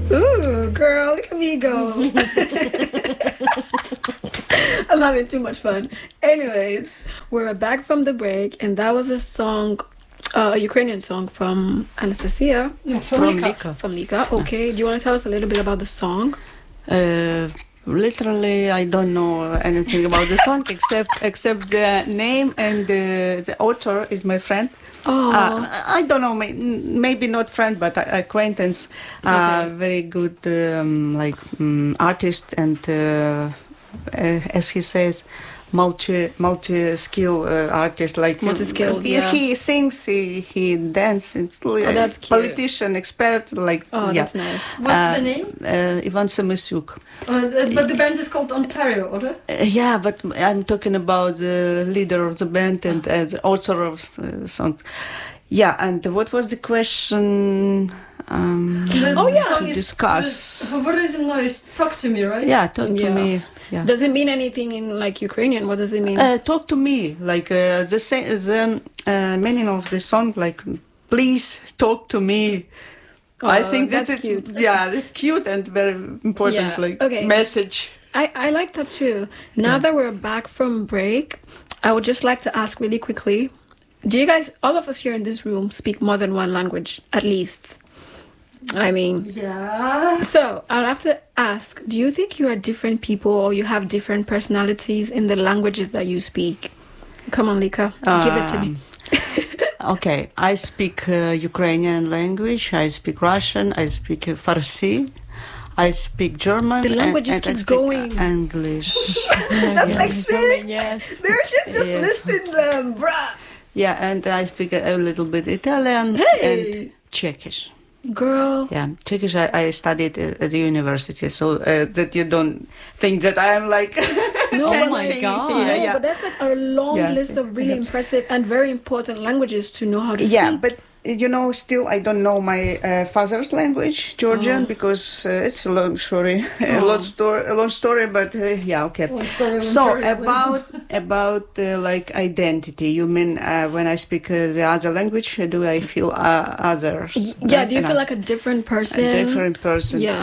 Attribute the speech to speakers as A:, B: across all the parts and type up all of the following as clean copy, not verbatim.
A: Ooh, girl, look at me go. I'm having too much fun. Anyways, we're back from the break, and that was a song, a Ukrainian song from Anastasia.
B: From Lika.
A: From Lika. Okay. Do you want to tell us a little bit about the song?
B: Literally, I don't know anything about the song except the name, and the author is my friend.
A: Oh.
B: I don't know, maybe not friend, but acquaintance. Very good, artist, and as he says, multi-skill artist. Like
A: multi-skilled, yeah.
B: He sings, he dances.
A: That's cute.
B: Politician, expert.
A: That's nice.
C: What's the name?
B: Ivan Samosyuk.
C: But the band is called Ontario, or?
B: Yeah, but I'm talking about the leader of the band and as author of songs. Yeah, and what was the question to discuss?
C: What is it now? Is Talk to Me, right?
B: Yeah, talk to me. Yeah.
A: Does it mean anything in Ukrainian? What does it mean?
B: Talk to me, the meaning of the song, please talk to me. I think that's
A: cute.
B: That's cute and very important, message.
A: I like that too. Now that we're back from break, I would just like to ask really quickly, do you guys, all of us here in this room, speak more than one language, at least? I mean...
C: Yeah.
A: So, I'll have to ask, do you think you are different people or you have different personalities in the languages that you speak? Come on, Lika, give it to me.
B: Okay, I speak Ukrainian language, I speak Russian, I speak Farsi, I speak German.
A: The languages keep going.
B: English.
A: That's like six.
C: Yes.
A: There should just listing them, bruh.
B: Yeah, and I speak a little bit Italian and Czechish.
A: Girl.
B: Yeah, Czechish I studied at the university, so that you don't think that I am like
A: no,
B: fancy.
C: Oh my God.
A: No, but that's like a long list of really impressive and very important languages to know how to speak.
B: Yeah, but still I don't know my father's language, Georgian, because it's a long story, a long story. But okay. So about identity, you mean when I speak the other language, do I feel others?
A: Yeah, do you feel like a different person?
B: A different person.
A: Yeah.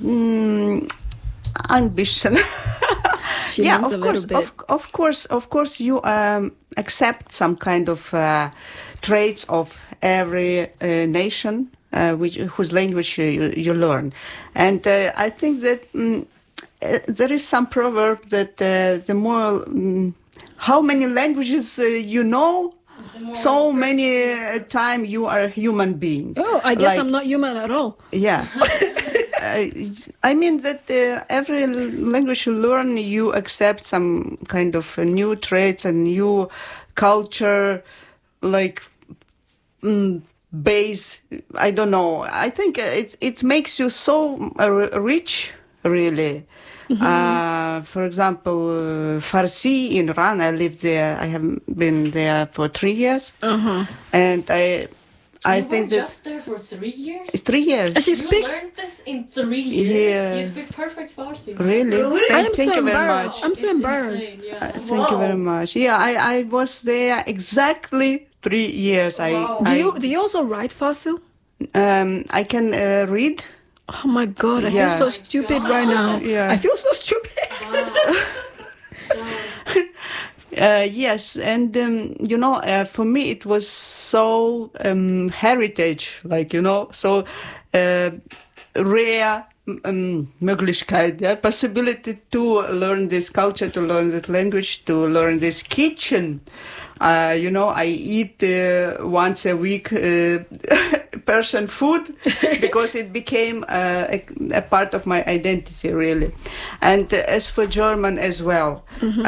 B: Ambition. Of course, you accept some kind of traits of every nation whose language you learn, and I think that there is some proverb that the more how many languages you know, so many time you are a human being.
A: Oh, I guess I'm not human at all.
B: Yeah. I mean that every language you learn, you accept some kind of new traits and new culture, base. I don't know. I think it makes you so rich, really. Mm-hmm. For example, Farsi in Iran, I lived there. I have been there for 3 years, and I think that
C: just there for 3 years.
B: It's 3 years.
A: And she
C: You
A: speaks.
C: learned this in 3 years.
B: Yeah.
C: You speak perfect Farsi.
B: Really?
A: Thank
B: you
A: so
B: very
A: embarrassed.
B: much.
A: I'm so
C: It's
A: embarrassed.
C: insane, yeah.
B: Thank you very much. Yeah, I was there exactly 3 years.
C: Wow.
A: Do you also write Fasil?
B: I can read.
A: Oh my God, I feel so stupid right now.
B: Yeah.
A: I feel so stupid.
B: Yes, and for me it was so heritage, so rare Möglichkeit, possibility to learn this culture, to learn this language, to learn this kitchen. I eat once a week Persian food because it became a part of my identity, really. And as for German as well,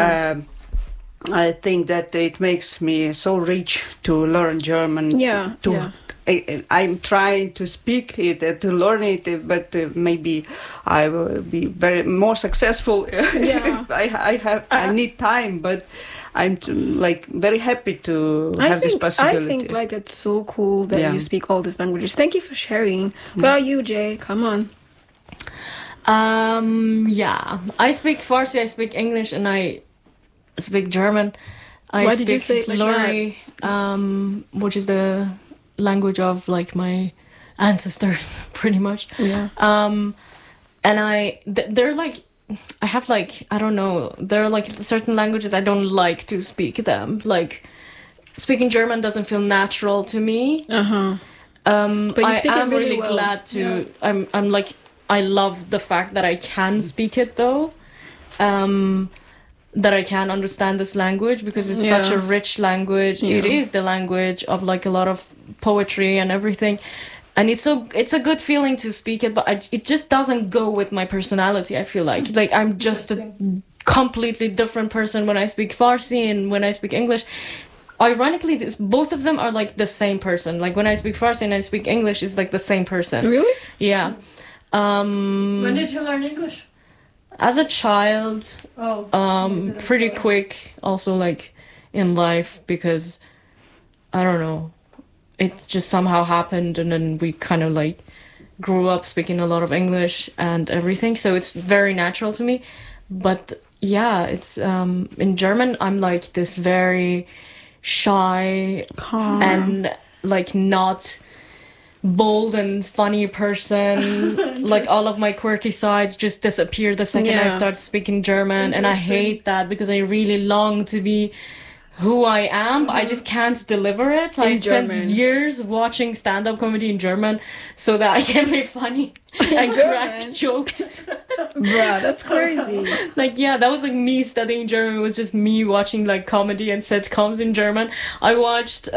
B: I think that it makes me so rich to learn German. I'm trying to speak it, to learn it, but maybe I will be more successful.
A: Yeah.
B: I need time, but I'm very happy to have this possibility.
A: I think it's so cool that you speak all these languages. Thank you for sharing. What about you, Jay? Come on.
C: I speak Farsi, I speak English, and I speak German.
A: Why did you say it like
C: Lori, which is the language of my ancestors, pretty much.
A: Yeah.
C: And they're like, I have like, I don't know, there are like certain languages I don't like to speak them. Like, speaking German doesn't feel natural to me.
A: Uh-huh. But you
C: I
A: speak it
C: am really
A: well.
C: glad to. Yeah. I'm like, I love the fact that I can speak it though. That I can understand this language because it's such a rich language.
A: Yeah.
C: It is the language of like a lot of poetry and everything. And it's a good feeling to speak it, but it just doesn't go with my personality. I feel like I'm just a completely different person when I speak Farsi and when I speak English. Ironically, both of them are like the same person. Like when I speak Farsi and I speak English, it's like the same person.
A: Really?
C: Yeah.
D: When did you learn English?
C: As a child, pretty
D: so.
C: quick. Also, like in life, because I don't know, it just somehow happened, and then we kind of like grew up speaking a lot of English and everything. So it's very natural to me. But yeah, it's in German. I'm like this very shy
A: Calm.
C: and like not bold and funny person. Like all of my quirky sides just disappear the second I start speaking German, and I hate that because I really long to be who I am, but I just can't deliver it. I spent years watching stand-up comedy in German so that I can be funny and crack jokes.
A: Bruh, that's crazy.
C: Like, yeah, that was like me studying German. It was just me watching like comedy and sitcoms in German. I watched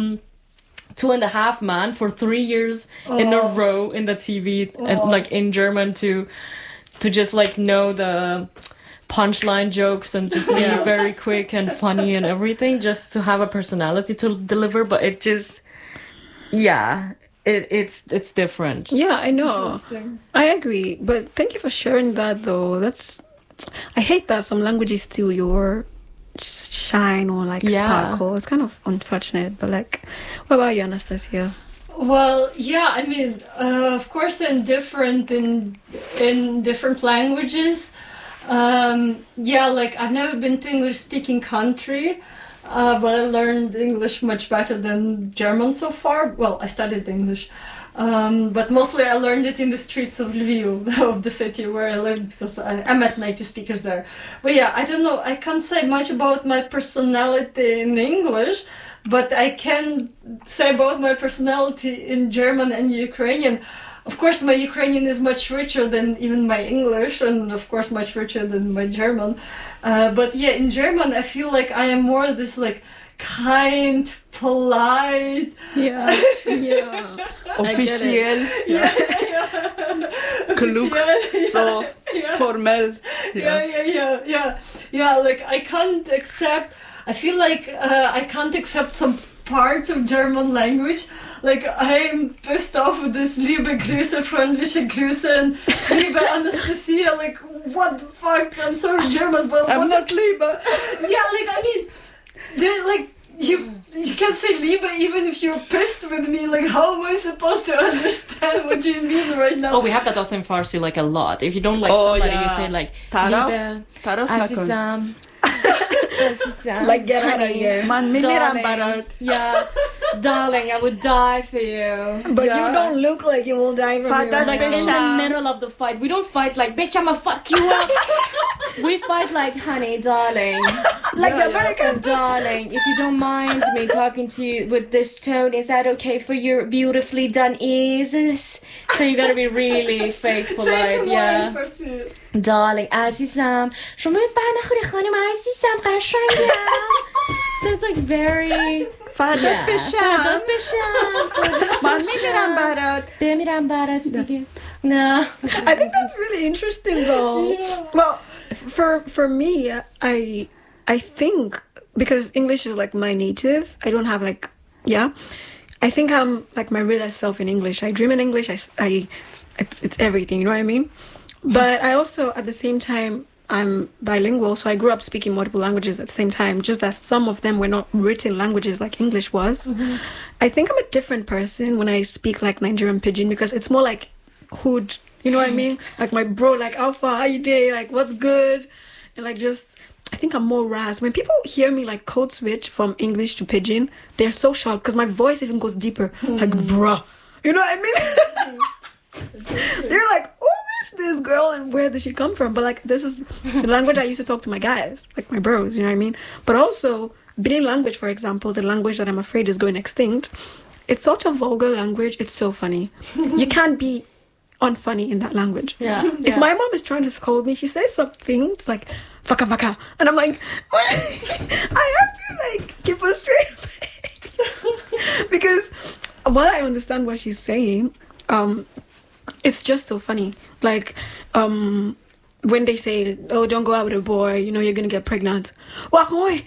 C: 2.5 Men for 3 years in a row in the TV, and, like in German to just like know the punchline jokes and just be very quick and funny and everything, just to have a personality to deliver. But it just, it's different.
A: Yeah, I know. I agree. But thank you for sharing that, though. I hate that some languages steal your shine or like sparkle. It's kind of unfortunate. But like, what about you, Anastasia?
D: Well, yeah, I mean, of course I'm different in different languages. Like I've never been to English-speaking country, but I learned English much better than German so far. Well, I studied English, but mostly I learned it in the streets of Lviv, of the city where I lived, because I met native speakers there. But yeah, I don't know, I can't say much about my personality in English, but I can say about my personality in German and Ukrainian. Of course, my Ukrainian is much richer than even my English, and of course much richer than my German. But yeah, in German, I feel like I am more this like kind, polite.
B: Officiell. Klug. So formell.
D: Like I can't accept. I feel like I can't accept some parts of German language. Like I'm pissed off with this liebe Grüße, freundliche Grüße, and liebe Anastasia. Like what the fuck? I'm sorry, Germans, but
B: I'm not liebe.
D: Yeah, like I mean, you can say liebe even if you're pissed with me. Like how am I supposed to understand what you mean right now?
C: Oh, we have that also in Farsi like a lot. If you don't like somebody, you say like liebe, Azizam.
A: Like get out of here.
B: Man,
C: darling. Yeah, darling, I would die for you.
A: But you don't look like you will die for me.
C: Like in the middle of the fight, we don't fight like bitch, I'ma fuck you up. We fight like honey, darling.
A: Like the Americans.
C: Darling, if you don't mind me talking to you with this tone, is that okay for your beautifully done ears? So you gotta be really fake polite, yeah. Darling, عزیزم شما برنخوری خانم عزیزم قشنگم. So it's like very
B: فردات بشم من میمیرم برات
C: دیگه. No.
A: I think that's really interesting though. Well, for me, I think because English is like my native, I don't have like I think I'm like my real self in English. I dream in English. It's everything, you know what I mean? But I also, at the same time, I'm bilingual, so I grew up speaking multiple languages at the same time, just that some of them were not written languages like English was. Mm-hmm. I think I'm a different person when I speak like Nigerian Pidgin, because it's more like hood, you know what I mean? Like my bro, like Alpha, how you day? Like what's good? And like just, I think I'm more ras. When people hear me like code switch from English to Pidgin, they're so shocked because my voice even goes deeper. Like bruh. You know what I mean? They're like, who is this girl and where did she come from? But like, this is the language I used to talk to my guys, like my bros, you know what I mean? But also, Benin language, for example, the language that I'm afraid is going extinct, it's such a vulgar language. It's so funny. You can't be unfunny in that language.
C: Yeah.
A: If my mom is trying to scold me, she says something, it's like, vaka vaka. And I'm like, what? I have to like keep a straight face. Because while I understand what she's saying, it's just so funny. Like, when they say, oh, don't go out with a boy, you know, you're gonna get pregnant. You know what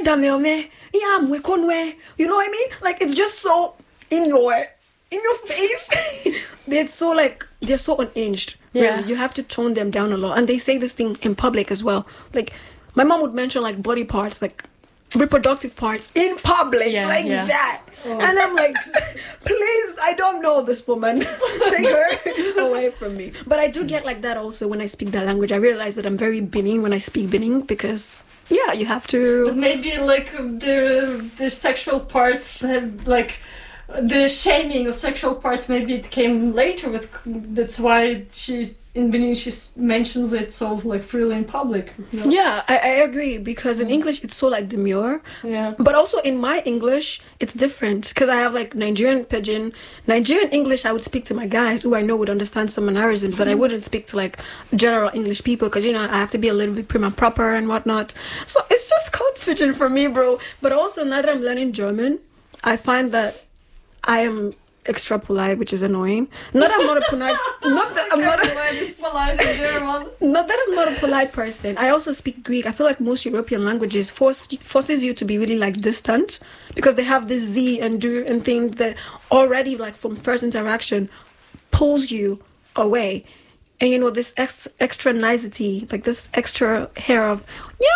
A: I mean? Like, it's just so in your face. They're so like, they're so unhinged.
C: Yeah.
A: Really. You have to tone them down a lot. And they say this thing in public as well. Like, my mom would mention like body parts, like reproductive parts in public, that. Oh. And I'm like, please, I don't know this woman. Take her away from me. But I do get like that also when I speak that language. I realize that I'm very Benin when I speak Benin because, yeah, you have to...
D: But maybe like the sexual parts have like... The shaming of sexual parts, maybe it came later with... That's why she's... In Benin, she mentions it so like freely in public. You know?
A: Yeah, I agree because in English it's so like demure.
C: Yeah.
A: But also in my English it's different because I have like Nigerian pidgin, Nigerian English. I would speak to my guys who I know would understand some mannerisms that I wouldn't speak to like general English people because you know I have to be a little bit prim and proper and whatnot. So it's just code switching for me, bro. But also now that I'm learning German, I find that I am extra polite, which is annoying. Not that I'm not a polite. Not that I'm not a polite person. I also speak Greek. I feel like most European languages forces you to be really like distant because they have this Z and do and thing that already like from first interaction pulls you away. And you know this extra nicety, like this extra hair of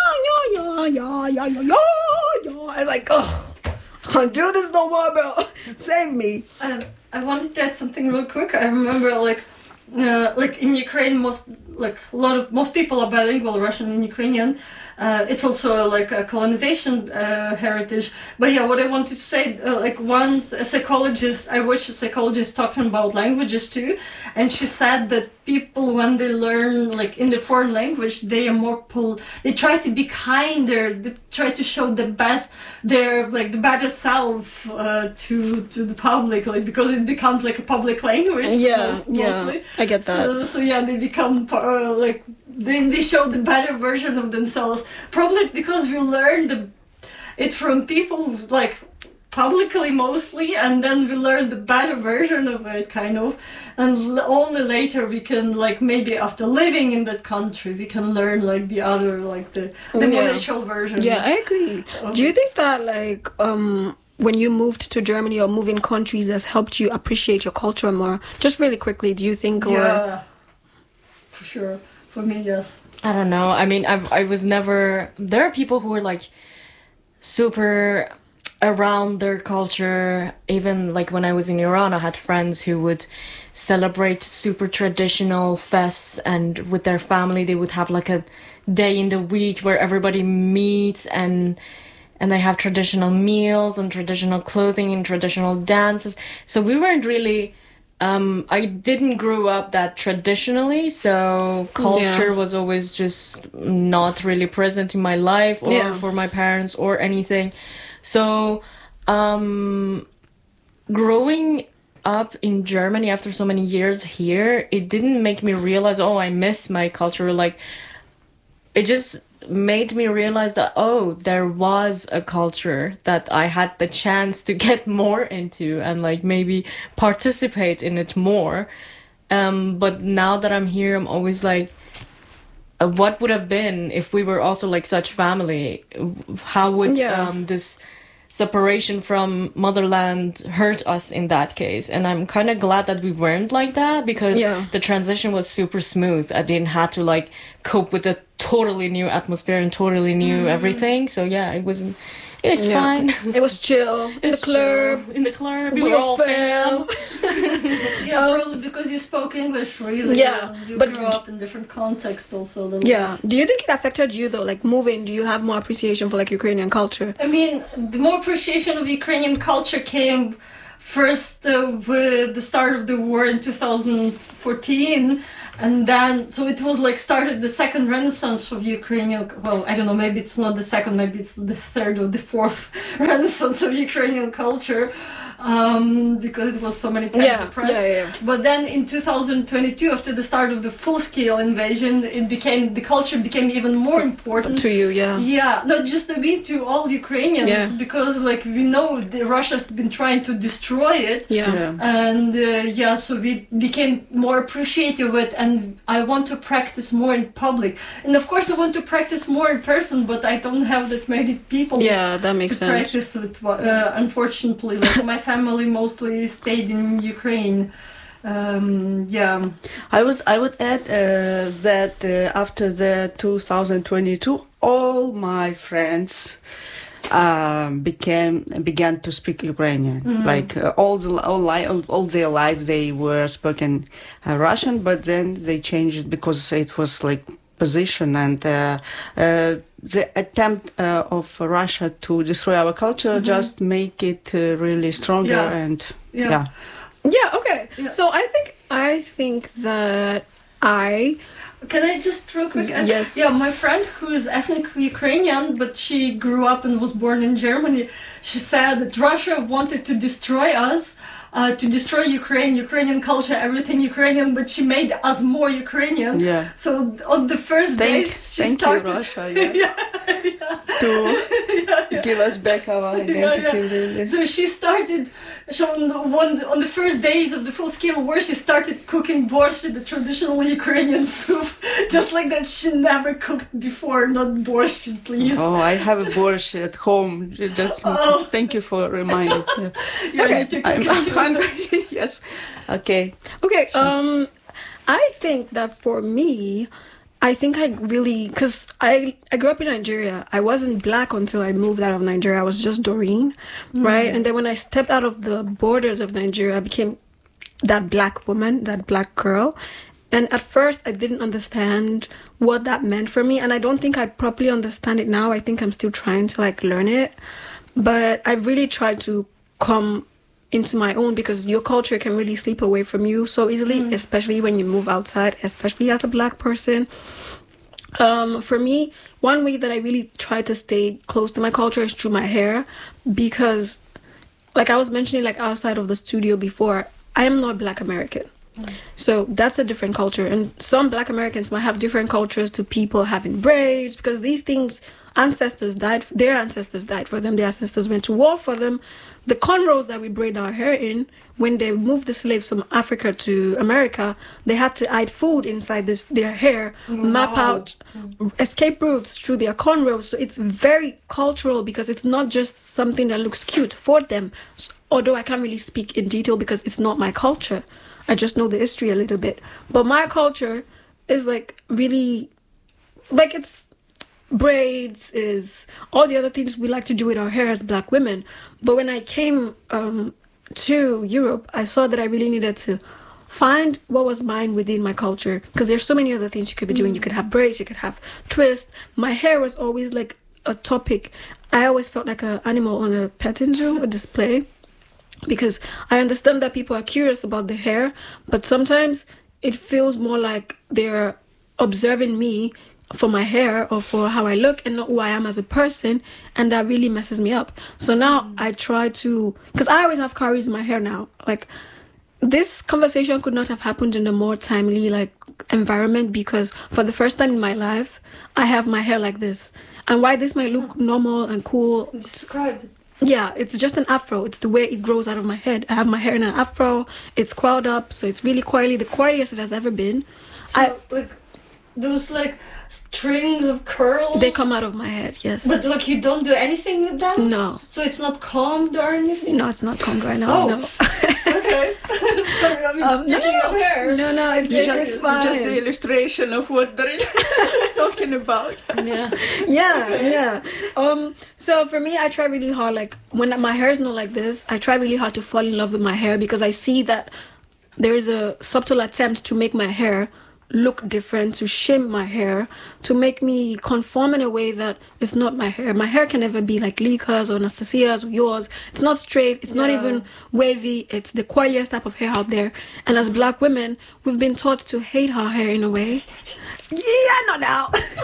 A: yeah. I'm like, oh. Can't do this no more, bro. Save me.
D: I wanted to add something real quick. I remember, like in Ukraine, most people are bilingual, Russian and Ukrainian. It's also like a colonization heritage. But yeah, what I wanted to say, once a psychologist, I watched a psychologist talking about languages too, and she said that people, when they learn like in the foreign language, they are more they try to be kinder, they try to show the best, the better self to the public, like because it becomes like a public language. Mostly.
A: I get that.
D: So yeah, they become they show the better version of themselves. Probably because we learned it from people like publicly mostly, and then we learn the better version of it kind of, and only later we can like maybe after living in that country we can learn like the other like the more natural version.
A: Yeah, I agree. Do you think that like when you moved to Germany or moving countries has helped you appreciate your culture more? Just really quickly, do you think?
D: Yeah, for sure. For me, yes.
C: I don't know. I mean, I was never... There are people who are like super around their culture. Even like when I was in Iran, I had friends who would celebrate super traditional fests, and with their family they would have like a day in the week where everybody meets and they have traditional meals and traditional clothing and traditional dances. So we weren't really... I didn't grow up that traditionally, so culture was always just not really present in my life or for my parents or anything. So, growing up in Germany after so many years here, it didn't make me realize, oh, I miss my culture. Like, it just made me realize that, oh, there was a culture that I had the chance to get more into and like maybe participate in it more. But now that I'm here, I'm always like, what would have been if we were also like such family? How would this separation from motherland hurt us in that case? And I'm kind of glad that we weren't like that, because the transition was super smooth. I didn't have to like cope with a totally new atmosphere and totally new everything. So yeah, it was fine.
A: It was chill. In the club.
C: We were all fam.
D: Probably because you spoke English really well. You grew up in different contexts also a little bit.
A: Do you think it affected you though? Like moving, do you have more appreciation for like Ukrainian culture?
D: I mean, the more appreciation of Ukrainian culture came first with the start of the war in 2014, and then so it was like started the second renaissance of Ukrainian, well, I don't know, maybe it's not the second, maybe it's the third or the fourth renaissance of Ukrainian culture, because it was so many times suppressed. But then in 2022, after the start of the full-scale invasion, the culture became even more important
A: to you.
D: Yeah, not just to me, to all Ukrainians, because like we know Russia's been trying to destroy it. And so we became more appreciative of it, and I want to practice more in public. And of course, I want to practice more in person, but I don't have that many people.
A: Yeah, that makes sense.
D: Practice with, unfortunately, like my family mostly stayed in Ukraine.
B: I would add that after the 2022, all my friends began to speak Ukrainian. Like all their life they were speaking Russian, but then they changed it because it was like position, and the attempt of Russia to destroy our culture just make it really stronger
A: okay. So I think that
D: Can I just real quick ask?
A: Yes.
D: Yeah, my friend who is ethnic Ukrainian, but she grew up and was born in Germany, she said that Russia wanted to destroy us, to destroy Ukrainian culture, everything Ukrainian, but she made us more Ukrainian.
B: Yeah.
D: So on the first days, she started...
B: you, Russia, to give us back our identity. Really.
D: So she started, on the first days of the full-scale war, she started cooking borscht, the traditional Ukrainian soup, just like that she never cooked before, not borscht, please.
B: Oh, I have a borscht at home. Just thank you for reminding. I'm hungry. Yes. Okay.
A: I think that for me, I think I really, because I grew up in Nigeria. I wasn't black until I moved out of Nigeria. I was just Doreen, right? And then when I stepped out of the borders of Nigeria, I became that black woman, that black girl. And at first, I didn't understand what that meant for me. And I don't think I properly understand it now. I think I'm still trying to like learn it. But I really tried to come into my own, because your culture can really slip away from you so easily, especially when you move outside, especially as a black person. For me, one way that I really try to stay close to my culture is through my hair, because like I was mentioning, like outside of the studio before, I am not Black American. So that's a different culture, and some Black Americans might have different cultures to people having braids, because these things, their ancestors died for them, their ancestors went to war for them. The cornrows that we braid our hair in, when they moved the slaves from Africa to America, they had to hide food inside their hair, map out escape routes through their cornrows. So it's very cultural, because it's not just something that looks cute for them, although I can't really speak in detail because it's not my culture. I just know the history a little bit. But my culture is like really, like it's braids, is all the other things we like to do with our hair as black women. But when I came to Europe, I saw that I really needed to find what was mine within my culture, because there's so many other things you could be doing. You could have braids, you could have twists. My hair was always like a topic. I always felt like an animal on a petting zoo, a display, because I understand that people are curious about the hair, but sometimes it feels more like they're observing me for my hair or for how I look and not who I am as a person, and that really messes me up. So now I try to, because I always have cowries in my hair now. Like, this conversation could not have happened in a more timely like environment, because for the first time in my life, I have my hair like this. And why this might look normal and cool,
D: Describe it.
A: Yeah, it's just an afro. It's the way it grows out of my head. I have my hair in an afro. It's coiled up, so it's really coily, the coiliest it has ever been.
D: So, like, those, like, strings of curls?
A: They come out of my head, yes.
D: But, like, you don't do anything with them?
A: No.
D: So it's not combed or anything?
A: No, it's not combed right now, no.
D: Okay. Sorry, I mean, speaking of hair.
A: No, it's fine.
B: Just the illustration of what they're talking about.
A: Yeah. So for me, I try really hard, like, when my hair is not like this, I try really hard to fall in love with my hair, because I see that there is a subtle attempt to make my hair look different, to shame my hair, to make me conform in a way that it's not my hair. My hair can never be like Lika's or Anastasia's or yours. It's not straight. It's not even wavy. It's the coiliest type of hair out there. And as Black women, we've been taught to hate our hair in a way. Yeah, not now.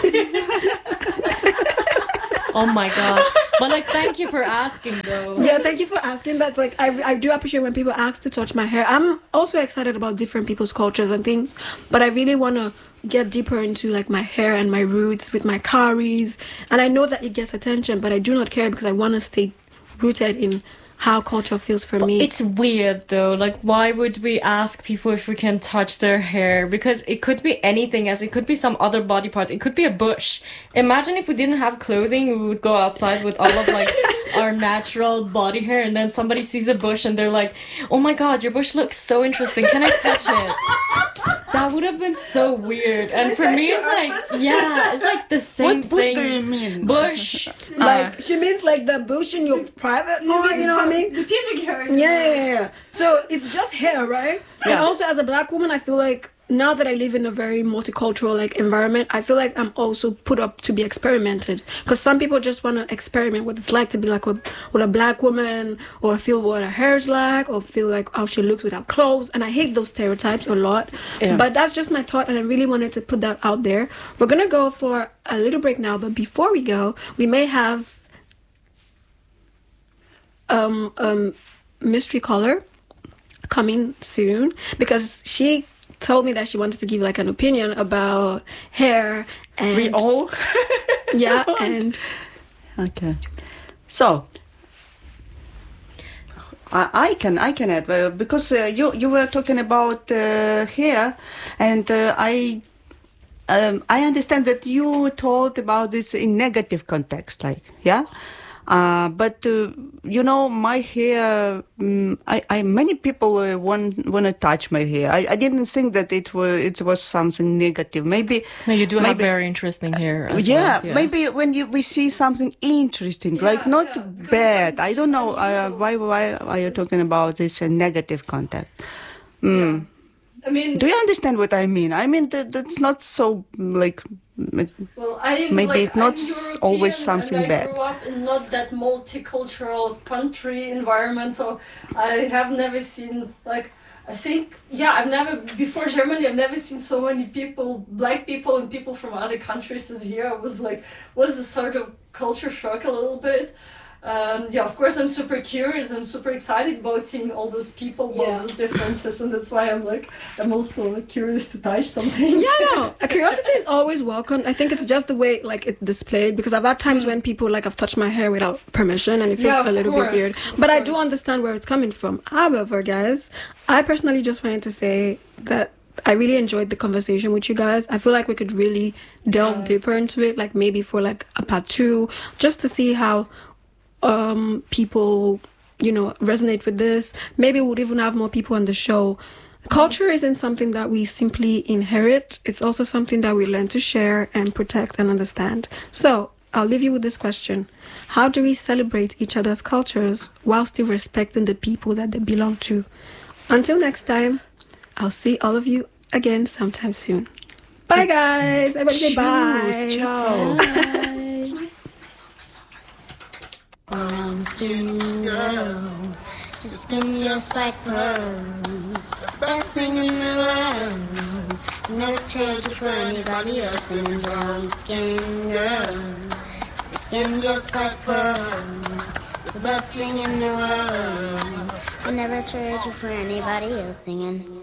C: Oh my god. But like, thank you for asking though.
A: Yeah, thank you for asking. That's like, I do appreciate when people ask to touch my hair. I'm also excited about different people's cultures and things, but I really want to get deeper into like my hair and my roots with my karis. And I know that it gets attention, but I do not care because I want to stay rooted in how culture feels for me.
C: It's weird though. Like, why would we ask people if we can touch their hair? Because it could be anything, as it could be some other body parts. It could be a bush. Imagine if we didn't have clothing, we would go outside with all of like our natural body hair, and then somebody sees a bush and they're like, "Oh my god, your bush looks so interesting. Can I touch it?" That would have been so weird. And for me, it's like, yeah, it's like the same thing.
B: What bush do you mean?
C: Bush.
A: Like, she means like the bush in your private part, you know what I mean?
D: The pubic hair.
A: Yeah. So it's just hair, right?
B: Yeah.
A: And also as a Black woman, I feel like now that I live in a very multicultural like environment, I feel like I'm also put up to be experimented. Because some people just want to experiment what it's like to be like with a Black woman, or feel what her hair's like, or feel like how she looks without clothes. And I hate those stereotypes a lot.
B: Yeah.
A: But that's just my thought, and I really wanted to put that out there. We're going to go for a little break now, but before we go, we may have mystery caller coming soon, because she told me that she wanted to give like an opinion about hair and
B: We all?
A: yeah, and
B: Okay. So, I can add, because you were talking about hair, and I understand that you thought about this in negative context, like, yeah? But you know, my hair, I many people want to touch my hair. I didn't think that it was something negative. Maybe
C: No, you do have very interesting hair as
B: yeah,
C: well.
B: maybe when we see something interesting, like not bad. I don't know why are you talking about this negative contact?
D: I mean,
B: Do you understand what I mean? I mean that's not so like.
D: well, I
B: Maybe
D: like,
B: it's not
D: I'm European,
B: always something
D: and I
B: bad.
D: grew up in not that multicultural country environment, so I have never seen like. I think, I've never, before Germany, I've never seen so many people, Black people and people from other countries as here. I was a sort of culture shock a little bit. Of course, I'm super curious. I'm super excited about seeing all those people, all those differences, and that's why I'm also curious to touch something.
A: yeah, no, a curiosity is always welcome. I think it's just the way like it's displayed, because I've had times when people like have touched my hair without permission, and it feels a little bit weird. But I do understand where it's coming from. However, guys, I personally just wanted to say that I really enjoyed the conversation with you guys. I feel like we could really delve deeper into it, like maybe for like a part 2, just to see how people, resonate with this. Maybe we'll even have more people on the show. Culture isn't something that we simply inherit. It's also something that we learn to share and protect and understand. So I'll leave you with this question. How do we celebrate each other's cultures while still respecting the people that they belong to? Until next time, I'll see all of you again sometime soon. Bye, guys. Everybody say bye.
B: Ciao.
E: Brown skin girl, your skin just like pearls. Best thing in the world. Never trade you for anybody else. And brown skin girl, your skin just like pearls. The best thing in the world. I never trade you for anybody else. Singing.